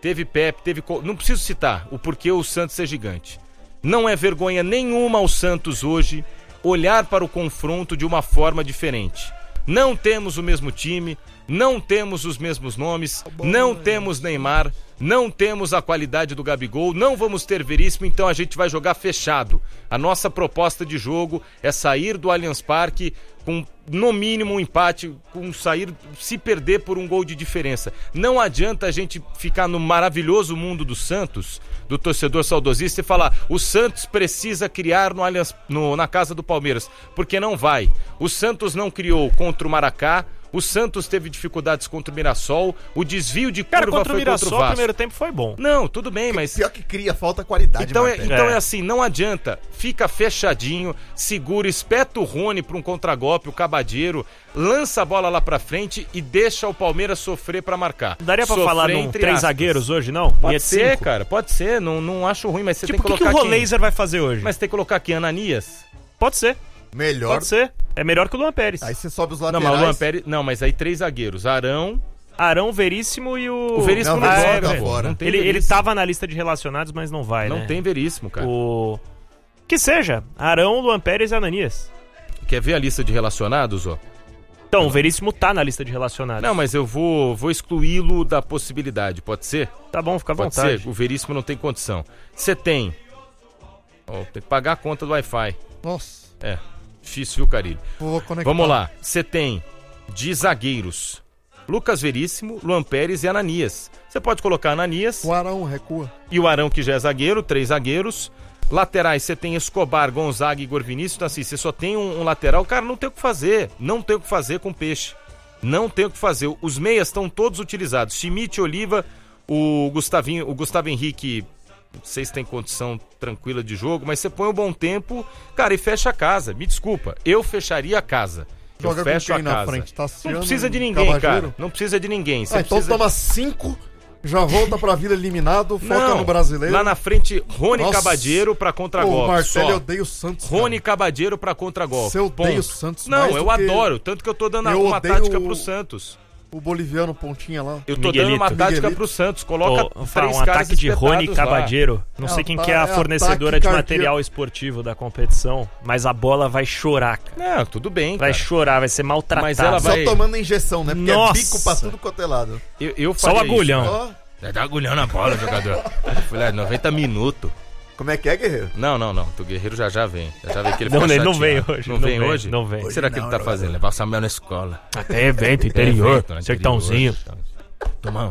teve Pepe, teve... Não preciso citar o porquê o Santos é gigante. Não é vergonha nenhuma ao Santos hoje olhar para o confronto de uma forma diferente. Não temos o mesmo time, não temos os mesmos nomes, não temos Neymar, não temos a qualidade do Gabigol, não vamos ter Veríssimo, então a gente vai jogar fechado. A nossa proposta de jogo é sair do Allianz Parque com no mínimo um empate, com sair, se perder por um gol de diferença. Não adianta a gente ficar no maravilhoso mundo do Santos, do torcedor saudosista, e falar: o Santos precisa criar no Allianz, no, na casa do Palmeiras, porque não vai. O Santos não criou contra o Maracá, o Santos teve dificuldades contra o Mirassol, o desvio de curva Cara, contra foi o Mirassol, contra o Vasco. o primeiro tempo foi bom. Não, tudo bem, mas... Pior que cria, falta qualidade. Então, é, Martelo. então é. É. assim, não adianta, fica fechadinho, segura, espeta o Rony para um contragolpe, o Cabadeiro, lança a bola lá pra frente e deixa o Palmeiras sofrer pra marcar. Daria pra Sofrer falar num entre três aspas. zagueiros hoje, não? Pode Linha de ser, cinco? cara, pode ser, não, não acho ruim, mas você Tipo, o tem que, que que colocar o Rolaser vai fazer hoje? Mas tem que colocar aqui Ananias. Pode ser, Melhor. pode ser. É melhor que o Luan Pérez. Aí você sobe os Não, laterais. mas o Luan Pérez, não, mas aí três zagueiros, Arão, Arão, Veríssimo e o... o Veríssimo Não, não, Ah, joga, é, pô, velho. fora. não tem Ele, ele Veríssimo. tava na lista de relacionados, mas não vai, Não né? tem Veríssimo, cara. O... Que seja, Arão, Luan Pérez e Ananias. Quer ver a lista de relacionados, ó? Então, o Veríssimo tá na lista de relacionados. Não, mas eu vou, vou excluí-lo da possibilidade, pode ser? Tá bom, fica à Pode vontade. ser, o Veríssimo não tem condição. Você tem. Ó, tem que pagar a conta do Wi-Fi. Nossa, É, difícil, viu, Carilho? vou conectar. Vamos lá, você tem de zagueiros Lucas Veríssimo, Luan Pérez e Ananias. Você pode colocar Ananias O Arão recua. e o Arão, que já é zagueiro, três zagueiros. Laterais, você tem Escobar, Gonzaga e Igor Vinícius. Então assim, você só tem um, um lateral. Cara, não tem o que fazer. Não tem o que fazer com Peixe. Não tem o que fazer. Os meias estão todos utilizados. Schmidt, Oliva, o Gustavinho, o Gustavo Henrique, não sei se tem condição tranquila de jogo, mas você põe um bom tempo, cara, e fecha a casa. Me desculpa, eu fecharia a casa. Eu Joga com fecho quem a na casa. frente? Tassiano Não precisa de e ninguém, Cabageiro? cara. Não precisa de ninguém. Você Ah, então precisa toma cinco, já volta pra Vila eliminado, foca Não, no brasileiro. lá na frente, Rony Nossa. Cabadeiro pra Pô, o contragolpe. Marcelo só. odeia o Santos. Rony cara. Cabadeiro pra contragolpe. Você odeia Ponto. o Santos Não, mais eu do que adoro. Tanto que eu tô dando eu uma odeio tática o- pro Santos. O boliviano pontinha lá. Eu tô Miguelito. dando uma tática Miguelito. pro Santos. Coloca Ô, três um caras ataque de Rony espetados lá. Cabadeiro. Não É, sei quem tá- que é a é fornecedora ataque de cardíaco. material esportivo da competição, mas a bola vai chorar, cara. Não, tudo bem, Vai cara. chorar, vai ser maltratada. Mas ela Só vai- tomando injeção, né? Porque Nossa. é bico pra tudo quanto é lado. Eu, eu Só o faria agulhão. isso, Ó, cara. Dá agulhão na bola, jogador. Eu falei, ah, noventa minutos. como é que é, guerreiro? Não, não, não. O Guerreiro já já vem. Já já vem que ele Não, fica ele não chateado. vem hoje, Não, não vem vem, hoje? não vem. O que será que ele tá fazendo? Levar o Samuel na escola. Até evento interior, sertãozinho. Toma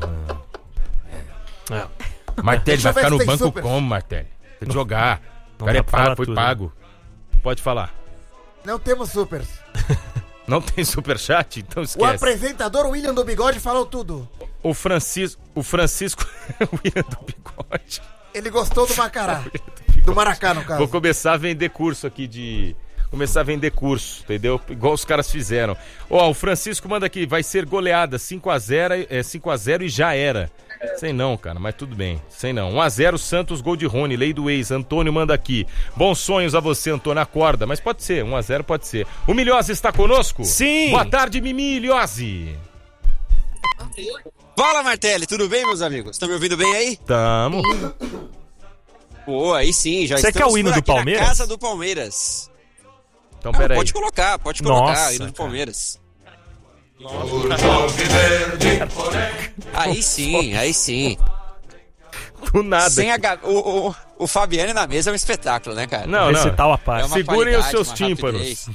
um. É. Martelli, Deixa vai eu ver ficar se no tem banco super. como, Martelli? Tem que jogar. O não cara é dá pra falar pago, foi tudo. pago. Pode falar. Não temos supers. Não tem superchat? Então O esquece. apresentador William do Bigode falou tudo. O Francisco... O Francisco... o William do Bigode. Ele gostou do Macará. Do Maracá, no caso. Vou começar a vender curso aqui de... Começar a vender curso, entendeu? Igual os caras fizeram. Ó, o Francisco manda aqui, vai ser goleada cinco a zero, é, cinco a zero e já era. Sei não, cara, mas tudo bem. Sei não. um a zero Santos, gol de Rony, lei do ex. Antônio manda aqui. Bons sonhos a você, Antônio, acorda. Mas pode ser, um a zero pode ser. O Milhose está conosco? Sim. Boa tarde, Mimi Milhose. Fala, Martelli, tudo bem, meus amigos? Estão me ouvindo bem aí? Tamo. Pô, aí sim, já Você estamos quer o hino por do aqui na Palmeiras? casa do Palmeiras. Então, Ah, peraí. pode colocar, pode colocar Nossa, o hino do cara. Palmeiras. Aí sim, aí sim. Do nada. Sem a ga- o, o, o Fabiane na mesa é um espetáculo, né, cara? Não, não. Recital à parte. É uma Segurem os qualidade, seus uma tímpanos. rapidez.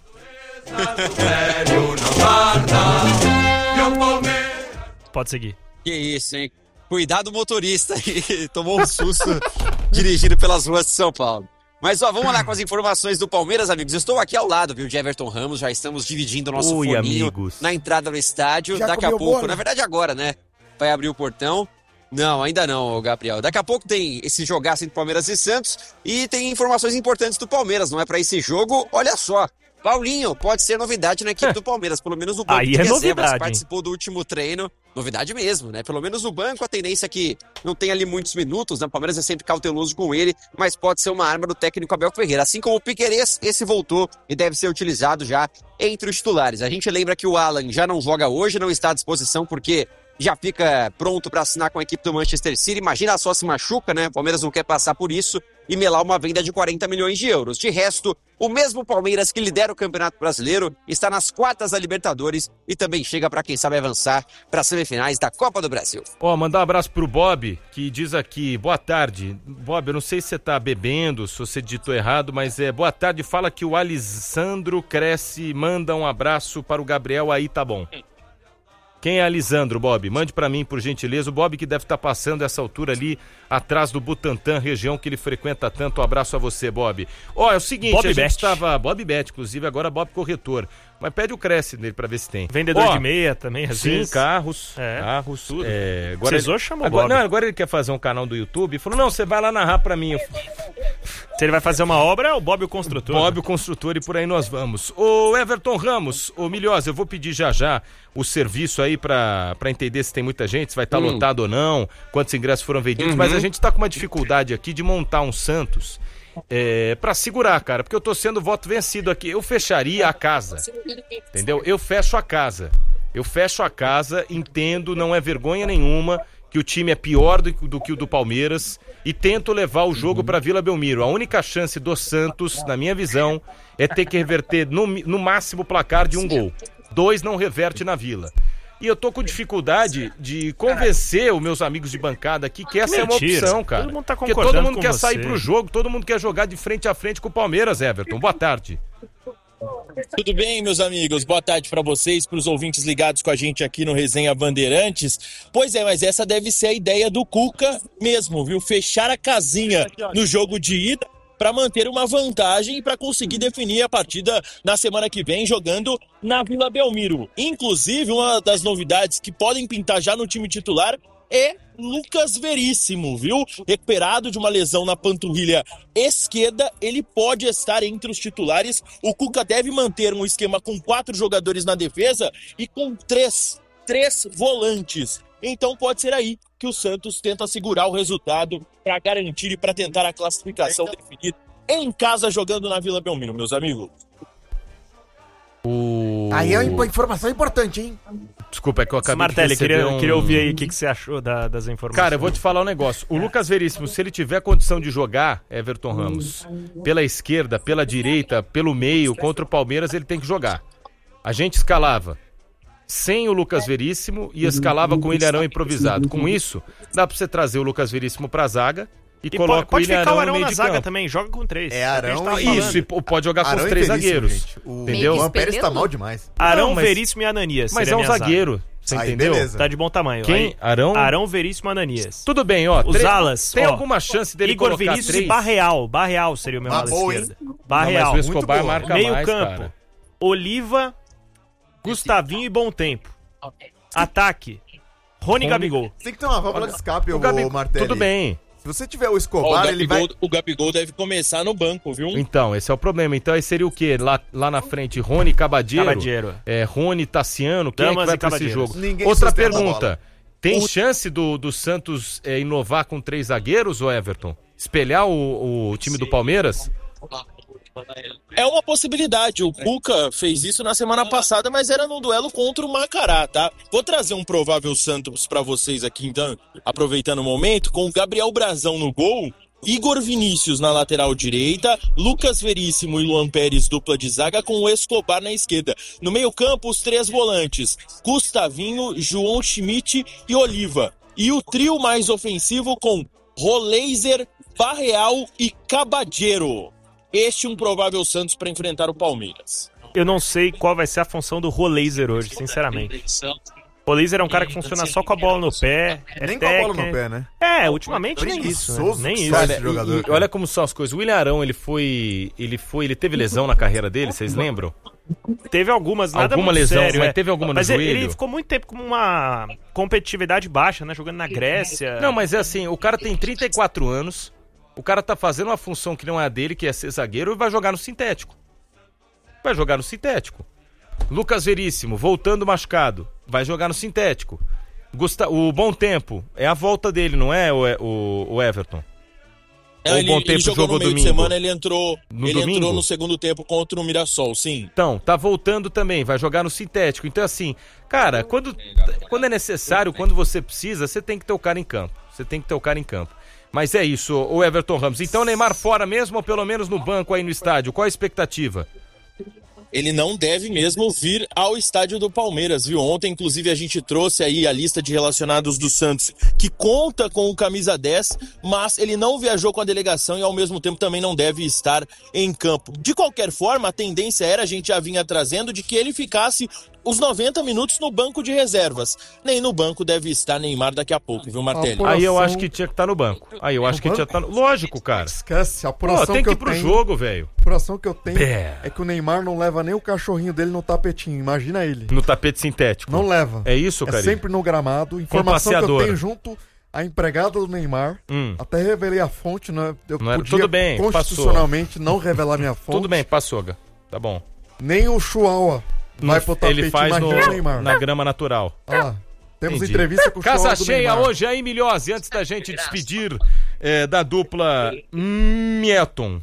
Pode seguir. Que isso, hein? Cuidado, motorista aí. Tomou um susto dirigindo pelas ruas de São Paulo. Mas ó, vamos lá com as informações do Palmeiras, amigos. Estou aqui ao lado, viu, de Everton Ramos. Já estamos dividindo o nosso Oi, foninho amigos. na entrada do estádio. Já Daqui a comeu pouco, bolo? na verdade agora, né? Vai abrir o portão. Não, ainda não, Gabriel. Daqui a pouco tem esse jogaço entre Palmeiras e Santos e tem informações importantes do Palmeiras, não é pra esse jogo? Olha só, Paulinho pode ser novidade na equipe do Palmeiras, pelo menos no banco Aí de é reservas, novidade, hein? participou do último treino. Novidade mesmo, né? Pelo menos no banco, a tendência é que não tem ali muitos minutos, né? O Palmeiras é sempre cauteloso com ele, mas pode ser uma arma do técnico Abel Ferreira. Assim como o Piquerez, esse voltou e deve ser utilizado já entre os titulares. A gente lembra que o Alan já não joga hoje, não está à disposição porque já fica pronto para assinar com a equipe do Manchester City. Imagina só se machuca, né? O Palmeiras não quer passar por isso e melar uma venda de quarenta milhões de euros. De resto, o mesmo Palmeiras que lidera o Campeonato Brasileiro está nas quartas da Libertadores e também chega para quem sabe avançar para as semifinais da Copa do Brasil. Ó, mandar um abraço pro Bob, que diz aqui, boa tarde. Bob, eu não sei se você tá bebendo, se você digitou errado, mas é boa tarde, fala que o Alisandro Cresce manda um abraço para o Gabriel, aí tá bom. Quem é Alisandro, Bob? Mande pra mim, por gentileza. O Bob que deve estar passando essa altura ali, atrás do Butantã, região que ele frequenta tanto. Um abraço a você, Bob. Ó, é o seguinte, Bob a gente Bet. estava... Bob Bet, inclusive, agora Bob Corretor. Mas pede o Cresce dele pra ver se tem. Vendedor Ó, de meia também, às sim, vezes. carros, É, carros. tudo. É, agora Precisou, ele, chamou o agora, Bob. não, agora ele quer fazer um canal do YouTube. Falou, não, você vai lá narrar pra mim. Eu, Se ele vai fazer uma obra, é o Bob o construtor. Bob o construtor, e por aí nós vamos. Ô Everton Ramos, ô Milhosa, eu vou pedir já já o serviço aí pra, pra entender se tem muita gente, se vai estar Hum. lotado ou não, quantos ingressos foram vendidos, Uhum. mas a gente tá com uma dificuldade aqui de montar um Santos é, pra segurar, cara, porque eu tô sendo voto vencido aqui. Eu fecharia a casa, entendeu? Eu fecho a casa. Eu fecho a casa, entendo, não é vergonha nenhuma que o time é pior do, do que o do Palmeiras e tento levar o jogo para Vila Belmiro. A única chance do Santos, na minha visão, é ter que reverter no, no máximo o placar de um gol. Dois não reverte na Vila. E eu tô com dificuldade de convencer os meus amigos de bancada aqui que essa é uma Mentira. opção, cara. Todo mundo tá Porque concordando todo mundo com quer você. sair pro jogo, todo mundo quer jogar de frente a frente com o Palmeiras, Everton. Boa tarde. Tudo bem, meus amigos? Boa tarde para vocês, para os ouvintes ligados com a gente aqui no Resenha Bandeirantes. Pois é, mas essa deve ser a ideia do Cuca mesmo, viu? Fechar a casinha no jogo de ida para manter uma vantagem e para conseguir definir a partida na semana que vem jogando na Vila Belmiro. Inclusive, uma das novidades que podem pintar já no time titular é Lucas Veríssimo, viu? Recuperado de uma lesão na panturrilha esquerda, ele pode estar entre os titulares. O Cuca deve manter um esquema com quatro jogadores na defesa e com três, três volantes. Então pode ser aí que o Santos tenta segurar o resultado para garantir e para tentar a classificação definida em casa jogando na Vila Belmiro, meus amigos. O... Aí é uma informação importante, hein? Desculpa, é que eu acabei Martelli, de receber queria, um... queria ouvir aí o que, que você achou da- das informações. Cara, eu vou te falar um negócio. O Lucas Veríssimo, se ele tiver condição de jogar, Everton Ramos, pela esquerda, pela direita, pelo meio, contra o Palmeiras, ele tem que jogar. A gente escalava sem o Lucas Veríssimo e escalava com o Ilharão improvisado. Com isso, dá pra você trazer o Lucas Veríssimo pra zaga e, E coloca pode, pode o Ilharão ficar o no Arão meio na de zaga campo. também, joga com três. É a gente Arão tava e- falando. Isso, e p- pode jogar com Arão os e três Veríssimo, zagueiros. gente. O Entendeu? Juan Pérez tá Despendendo. mal demais. Arão, Não, mas- Veríssimo e Ananias. Mas seria é um a minha zaga. zagueiro, você Aí, entendeu? beleza. Tá de bom tamanho. Quem? Aí, Arão? Arão, Veríssimo e Ananias. Tudo bem, ó. Os três- alas, Tem ó, alguma chance dele Igor colocar Vinícius três? e Barreal. Barreal seria o meu Uma ala boa, esquerda. Não, mas Barreal. o Escobar boa. marca Meio mais, campo. cara. Oliva, Gustavinho e Bom Tempo. Ataque. Rony Rony- Gabigol. Tem que ter uma válvula de escape, O o Gabi... Martelli. Tudo bem. Se você tiver o Ó, o, Escobar, ele vai... Gabigol, o Gabigol deve começar no banco, viu? Então, esse é o problema. Então aí seria o quê? Lá, lá na frente, Rony Cabadeiro? Cabadeiro. É, Rony Tassiano, quem é que Damas vai e pra esse Cabadeiros. jogo? Ninguém Outra sustenta a pergunta. bola. Tem O- chance do, do Santos é, inovar com três zagueiros, ou Everton? Espelhar o, o time do Palmeiras? É uma possibilidade. O Cuca fez isso na semana passada, mas era no duelo contra o Macará, tá? Vou trazer um provável Santos pra vocês aqui, então, aproveitando o momento, com o Gabriel Brazão no gol, Igor Vinícius na lateral direita, Lucas Veríssimo e Luan Pérez dupla de zaga com o Escobar na esquerda. No meio-campo, os três volantes, Gustavinho, João Schmidt e Oliva. E o trio mais ofensivo com Roleiser, Barreal e Cabadeiro. Este é um provável Santos para enfrentar o Palmeiras. Eu não sei qual vai ser a função do Roleiser hoje, sinceramente. O Roleiser é um cara que funciona só com a bola no pé. É Nem com a bola técnica. no pé, né? É, ultimamente nem isso. Né? Preguiçoso Nem que isso. sai Olha, esse jogador, e- e cara. olha como são as coisas. O William Arão, ele foi, ele foi, ele teve lesão na carreira dele, vocês lembram? Teve algumas, nada Alguma muito lesão, sério, mas é. teve alguma no Mas ele- joelho? ele ficou muito tempo com uma competitividade baixa, né? Jogando na Grécia. Não, mas é assim, o cara tem trinta e quatro anos, o cara tá fazendo uma função que não é a dele, que é ser zagueiro, e vai jogar no sintético. Vai jogar no sintético. Lucas Veríssimo, voltando machucado, vai jogar no sintético. Gusta... O Bom Tempo, é a volta dele, não é, o, o, o Everton? Não, Ou ele, bom ele tempo jogou jogou no meio domingo? de semana, ele entrou No ele domingo? entrou no segundo tempo contra o Mirassol, sim. Então, tá voltando também, vai jogar no sintético. Então, assim, cara, quando, quando é necessário, quando você precisa, você tem que ter o cara em campo. Você tem que ter o cara em campo. Mas é isso, o Everton Ramos. Então, Neymar fora mesmo, ou pelo menos no banco aí no estádio? Qual a expectativa? Ele não deve mesmo vir ao estádio do Palmeiras, viu? Ontem, inclusive, a gente trouxe aí a lista de relacionados do Santos, que conta com o camisa dez, mas ele não viajou com a delegação e, ao mesmo tempo, também não deve estar em campo. De qualquer forma, a tendência era, a gente já vinha trazendo, de que ele ficasse os noventa minutos no banco de reservas. Nem no banco deve estar Neymar daqui a pouco, viu, Martelli? Apuração- Aí eu acho que tinha que estar no banco. Aí eu acho No que tinha que estar no... Lógico, cara. Esquece, a Pô, apuração tem que que ir eu pro tenho... jogo, velho. A apuração que eu tenho Pé. é que o Neymar não leva nem o cachorrinho dele no tapetinho, imagina ele. No tapete sintético. Não leva. É isso, É cara? sempre no gramado. Informação que eu passeador. tenho junto à empregada do Neymar. Hum. Até revelei a fonte, né? Eu Não era- podia tudo bem, constitucionalmente não revelar minha fonte. Tudo bem, passou, Ga. Tá bom. Nem o Chihuahua vai pro tapete, Ele faz imagina no, o Neymar. na grama natural. Olha lá. Temos Entendi. entrevista com o Casa Chihuahua do cheia Neymar. hoje aí, Milhose. Antes da gente despedir é, da dupla Mieton.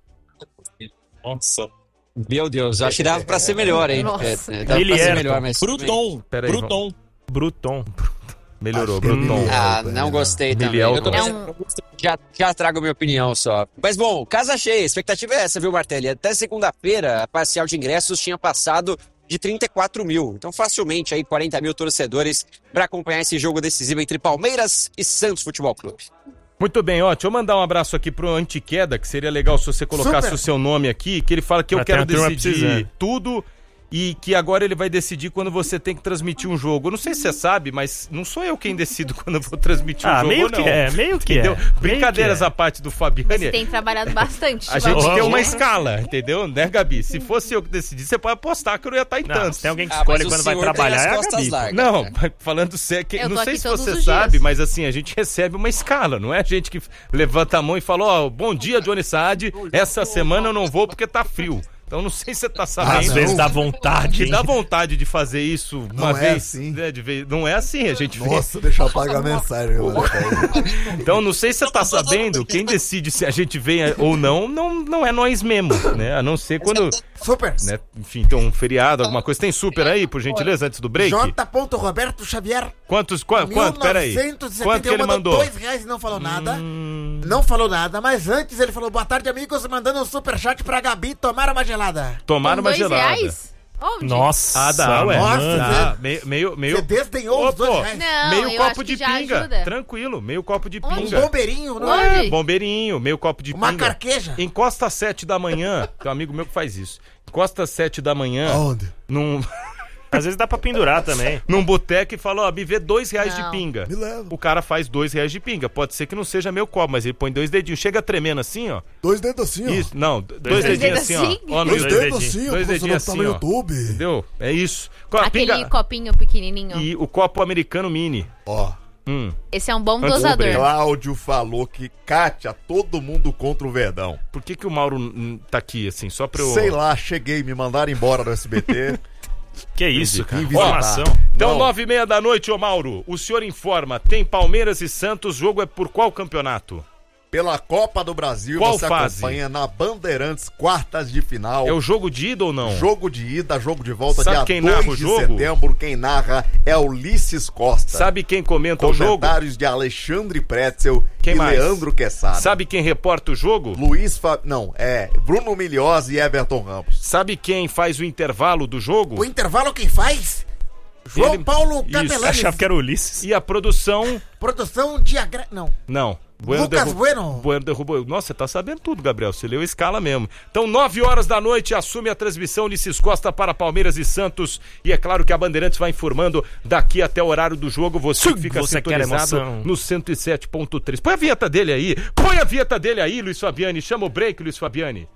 Nossa. Meu Deus, acho que dava pra ser melhor, hein? Nossa. É, dava Ele pra ser era, melhor, mas... Bruton, Pera aí, Bruton. Bruton. Melhorou, Acho que é Bruton. Miliel. Ah, não gostei também. Miliel, Eu tô É pensando- um, já, já trago minha opinião só. Mas bom, casa cheia, a expectativa é essa, viu, Martelli? Até segunda-feira, a parcial de ingressos tinha passado de trinta e quatro mil. Então, facilmente aí, quarenta mil torcedores para acompanhar esse jogo decisivo entre Palmeiras e Santos Futebol Clube. Muito bem, ó, deixa eu mandar um abraço aqui pro Antiqueda, que seria legal se você colocasse Super. o seu nome aqui, que ele fala que eu Mas tem quero uma turma decidir precisando. tudo e que agora ele vai decidir quando você tem que transmitir um jogo. Eu não sei se você sabe, mas não sou eu quem decido quando eu vou transmitir um Ah, jogo meio ou não. que é, meio que Entendeu? é. Meio Brincadeiras que é. à parte do Fabiani. você tem trabalhado bastante. A gente Vamos. tem uma escala, entendeu? Né, Gabi? Se fosse eu que decidisse, você pode apostar que eu não ia estar em Não, tantos. se tem alguém que Ah, escolhe mas o quando vai senhor tem trabalhar, as é a costas Gabi. largas. Não, né? falando sério, que- Eu não tô sei aqui se todos você os sabe, dias. mas assim, a gente recebe uma escala, não é a gente que levanta a mão e fala, ó, bom dia, Johnny Saad, essa semana eu não vou porque tá frio. Então não sei se você tá sabendo. Às vezes dá vontade, Que hein? dá vontade de fazer isso uma Não é vez. assim. né, de vez. Não é assim, a gente vê. Nossa, deixa eu apagar a mensagem. Mano. Então não sei se você tá sabendo, quem decide se a gente vem ou não, não, não é nós mesmo, né? A não ser quando, Super. né, enfim, tem um feriado, alguma coisa. Tem super aí, por gentileza, antes do break? J. Roberto Xavier. Quantos, qua- quanto, pera aí. Quanto que ele mandou? dois reais e não falou nada. Hum, Não falou nada, mas antes ele falou boa tarde, amigos, mandando um superchat pra Gabi tomar uma gelada. Tomar com uma dois gelada. reais? Onde? Nossa, Ah, dá, ué. Nossa, Dá. Meio, meio, meio, Você desdenhou Ô, os dois pô, reais. Não, meio eu copo acho de que já pinga. ajuda. Tranquilo, meio copo de Onde? Um pinga. bombeirinho, não Onde? é? É, bombeirinho, meio copo de Uma pinga. carqueja. Encosta às sete da manhã. Tem um amigo meu que faz isso. Encosta às sete da manhã. Aonde? Num, Às vezes dá pra pendurar também. num boteco e fala, ó, me vê dois reais Não. de pinga. Me leva. O cara faz dois reais de pinga. Pode ser que não seja meu copo, mas ele põe dois dedinhos. Chega tremendo assim, ó. Dois dedos assim, ó. Isso, não, d- dois, dedinhos. dedinhos assim, Dois ó. ó. No Dois YouTube. dedinhos. dedos assim, ó. Dois pra você dedinhos botar assim, no ó. YouTube. Entendeu? É isso. Com a Aquele pinga copinho pequenininho. e o copo americano mini. Ó. Hum. Esse é um bom Antes do dosador. break. Cláudio falou que Kátia, todo mundo contra o Verdão. Por que que o Mauro hum, tá aqui, assim? Só pra eu... Sei lá, cheguei, me mandaram embora do S B T. Que isso, cara. Invisitar. Informação. Então, Não. nove e meia da noite, ô Mauro, o senhor informa, tem Palmeiras e Santos, jogo é por qual campeonato? Pela Copa do Brasil, Qual você fase? acompanha na Bandeirantes, quartas de final. É o jogo de ida ou não? Jogo de ida, jogo de volta, Sabe dia quem narra o dois de jogo? setembro. Quem narra é Ulisses Costa. Sabe quem comenta o jogo? Comentários de Alexandre Pretzel Quem e mais? Leandro Quesada. Sabe quem reporta o jogo? Luiz Fa... Não, é Bruno Milhose e Everton Ramos. Sabe quem faz o intervalo do jogo? O intervalo quem faz? João Ele- Paulo Isso. Capelani. Achava que era o Ulisses. E a produção... Produção diagra... Não. Não. Bueno Lucas derru- Bueno. Bueno derrubou. Nossa, você tá sabendo tudo, Gabriel. Você leu a escala mesmo. Então, nove horas da noite, assume a transmissão Ulisses Costa para Palmeiras e Santos. E é claro que a Bandeirantes vai informando daqui até o horário do jogo. Você que fica Você quer sintonizado emoção. no cento e sete ponto três. Põe a vinheta dele aí. Põe a vinheta dele aí, Luiz Fabiani. Chama o break, Luiz Fabiani.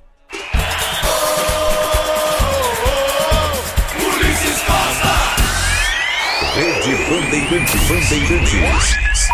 Rede Bandeirantes. Bandeirantes.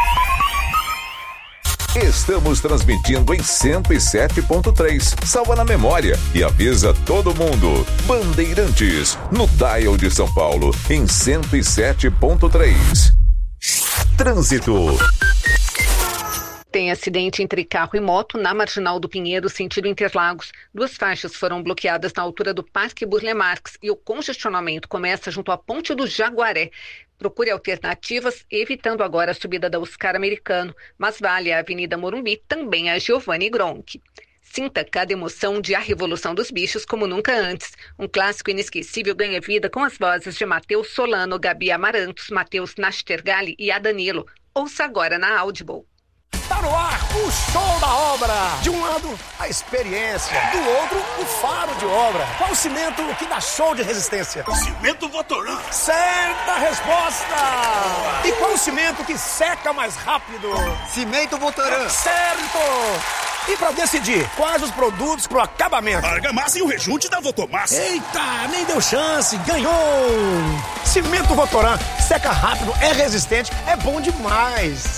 Estamos transmitindo em cento e sete ponto três. Salva na memória e avisa todo mundo. Bandeirantes, no dial de São Paulo, em cento e sete ponto três. Trânsito. Tem acidente entre carro e moto na Marginal do Pinheiro, sentido Interlagos. Duas faixas foram bloqueadas na altura do Parque Burle Marx e o congestionamento começa junto à Ponte do Jaguaré. Procure alternativas, evitando agora a subida da Oscar Americano, mas vale a Avenida Morumbi, também a Giovanni Gronchi. Sinta cada emoção de A Revolução dos Bichos como nunca antes. Um clássico inesquecível ganha vida com as vozes de Matheus Solano, Gabi Amarantos, Matheus Nastergalli e Adanilo. Ouça agora na Audible. Tá no ar o show da obra. De um lado, a experiência. Do outro, o faro de obra. Qual o cimento que dá show de resistência? Cimento Votoran. Certa resposta. E qual o cimento que seca mais rápido? Cimento Votoran. Certo. E pra decidir quais os produtos pro acabamento? A argamassa e o rejunte da Votomassa. Eita, nem deu chance. Ganhou. Cimento Votoran. Seca rápido, é resistente, é bom demais.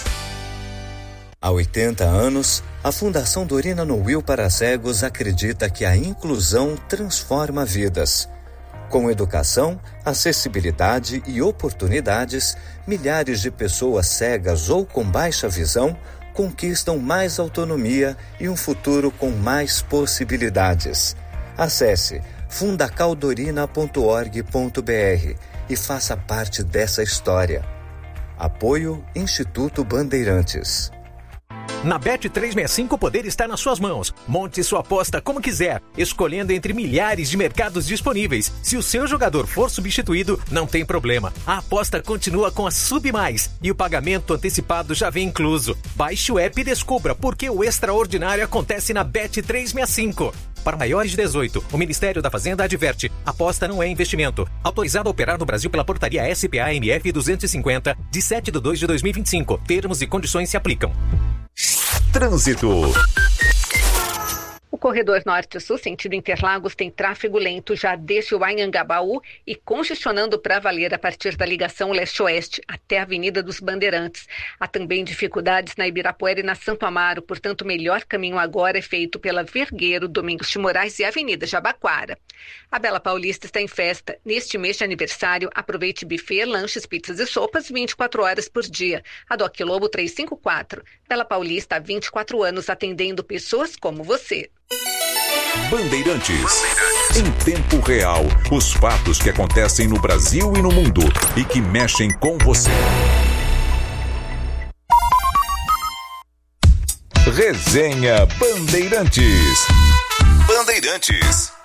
Há oitenta anos, a Fundação Dorina Noil para Cegos acredita que a inclusão transforma vidas. Com educação, acessibilidade e oportunidades, milhares de pessoas cegas ou com baixa visão conquistam mais autonomia e um futuro com mais possibilidades. Acesse fundacaldorina ponto org ponto br e faça parte dessa história. Apoio Instituto Bandeirantes. Na Bet trezentos e sessenta e cinco o poder está nas suas mãos. Monte sua aposta como quiser, escolhendo entre milhares de mercados disponíveis. Se o seu jogador for substituído, não tem problema. A aposta continua com a Sub Mais e o pagamento antecipado já vem incluso. Baixe o app e descubra porque o extraordinário acontece na Bet trezentos e sessenta e cinco. Para maiores de dezoito, o Ministério da Fazenda adverte: aposta não é investimento. Autorizado a operar no Brasil pela portaria S P A M F duzentos e cinquenta, de sete de dois de dois mil e vinte e cinco. Termos e condições se aplicam. Trânsito. O corredor norte-sul, sentido Interlagos, tem tráfego lento já desde o Anhangabaú e congestionando para valer a partir da ligação leste-oeste até a Avenida dos Bandeirantes. Há também dificuldades na Ibirapuera e na Santo Amaro, portanto o melhor caminho agora é feito pela Vergueiro, Domingos de Moraes e Avenida Jabaquara. A Bela Paulista está em festa. Neste mês de aniversário, aproveite buffet, lanches, pizzas e sopas vinte e quatro horas por dia. A Doc Lobo trezentos e cinquenta e quatro. Bela Paulista há vinte e quatro anos atendendo pessoas como você. Bandeirantes. Em tempo real, os fatos que acontecem no Brasil e no mundo e que mexem com você. Resenha Bandeirantes. Bandeirantes.